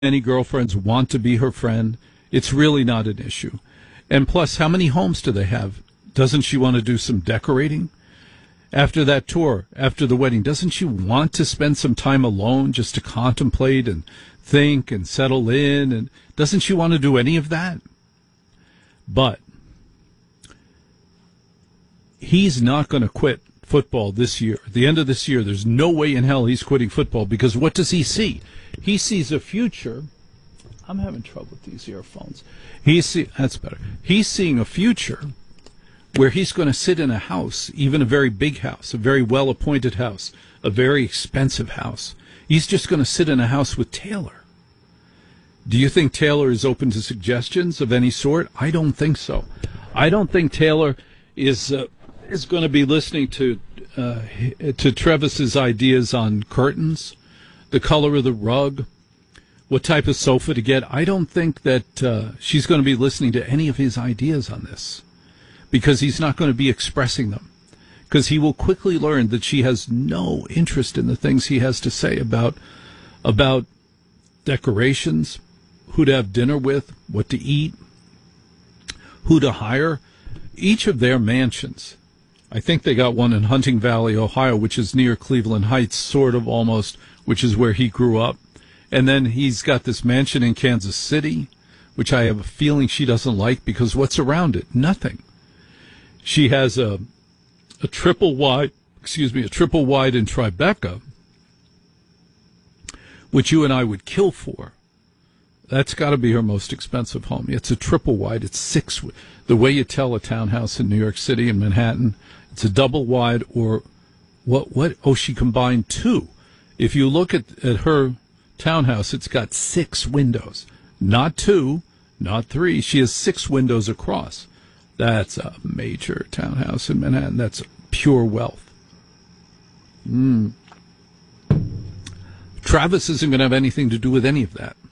many girlfriends want to be her friend. It's really not an issue. And plus, how many homes do they have? Doesn't she want to do some decorating? After that tour, after the wedding, doesn't she want to spend some time alone just to contemplate and think and settle in? And doesn't she want to do any of that? But he's not going to quit football this year. At the end of this year, there's no way in hell he's quitting football, because what does he see? He sees a future. I'm having trouble with these earphones. That's better. He's seeing a future where he's going to sit in a house, even a very big house, a very well-appointed house, a very expensive house. He's just going to sit in a house with Taylor. Do you think Taylor is open to suggestions of any sort? I don't think so. I don't think Taylor is going to be listening to Travis's ideas on curtains, the color of the rug, what type of sofa to get. I don't think that she's going to be listening to any of his ideas on this, because he's not going to be expressing them, because he will quickly learn that she has no interest in the things he has to say about decorations, who to have dinner with, what to eat, who to hire. Each of their mansions, I think they got one in Hunting Valley, Ohio, which is near Cleveland Heights, sort of almost, which is where he grew up. And then he's got this mansion in Kansas City, which I have a feeling she doesn't like, because what's around it? Nothing. She has a triple wide in Tribeca, which you and I would kill for. That's got to be her most expensive home. It's a triple wide. It's six. The way you tell a townhouse in New York City and Manhattan, it's a double wide, or what? Oh, she combined two. If you look at her townhouse, it's got 6 windows. Not 2, not 3. She has 6 windows across. That's a major townhouse in Manhattan. That's pure wealth. Travis isn't going to have anything to do with any of that.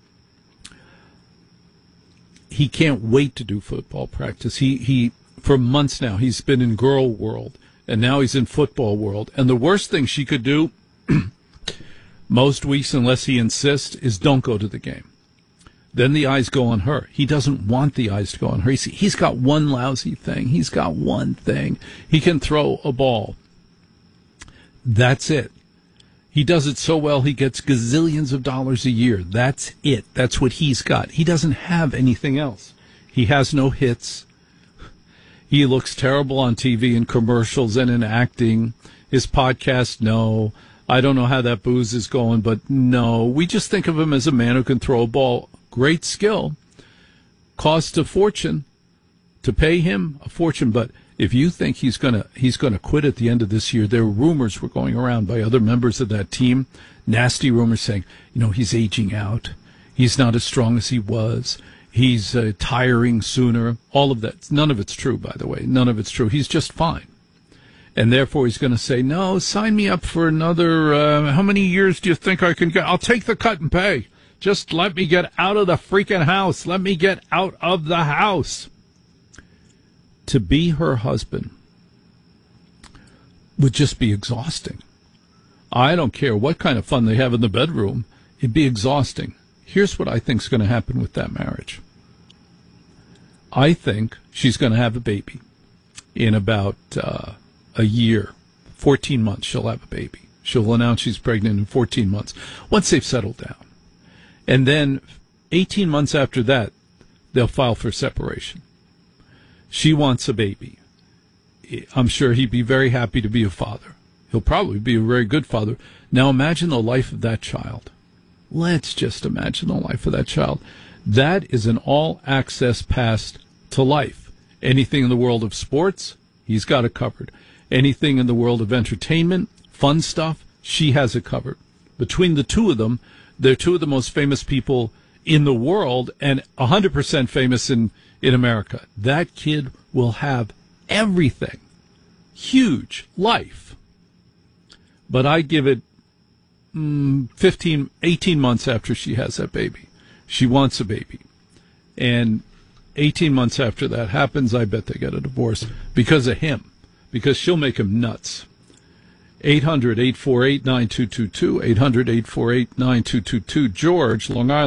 He can't wait to do football practice. He for months now, he's been in girl world, and now he's in football world. And the worst thing she could do most weeks, unless he insists, is don't go to the game. Then the eyes go on her. He doesn't want the eyes to go on her. He's got one lousy thing. He's got one thing. He can throw a ball. That's it. He does it so well, he gets gazillions of dollars a year. That's it. That's what he's got. He doesn't have anything else. He has no hits. He looks terrible on TV and commercials and in acting. His podcast, no. I don't know how that booze is going, but no. We just think of him as a man who can throw a ball. Great skill. Cost a fortune. To pay him, a fortune. But if you think he's gonna quit at the end of this year, there are rumors were going around by other members of that team, nasty rumors saying, he's aging out. He's not as strong as he was. He's tiring sooner. All of that. None of it's true, by the way. None of it's true. He's just fine. And therefore he's going to say, no, sign me up for another, how many years do you think I can get? I'll take the cut and pay. Just let me get out of the freaking house. Let me get out of the house. To be her husband would just be exhausting. I don't care what kind of fun they have in the bedroom. It'd be exhausting. Here's what I think is going to happen with that marriage. I think she's going to have a baby in about a year, 14 months. She'll have a baby. She'll announce she's pregnant in 14 months, once they've settled down. And then 18 months after that, they'll file for separation. She wants a baby. I'm sure he'd be very happy to be a father. He'll probably be a very good father. Now imagine the life of that child. Let's just imagine the life of that child. That is an all-access pass to life. Anything in the world of sports, he's got it covered. Anything in the world of entertainment, fun stuff, she has it covered. Between the two of them, they're two of the most famous people in the world, and 100% famous in America. That kid will have everything. Huge life. But I give it 18 months after she has that baby. She wants a baby. And 18 months after that happens, I bet they get a divorce because of him. Because she'll make him nuts. 800-848-9222, 800-848-9222. George, Long Island.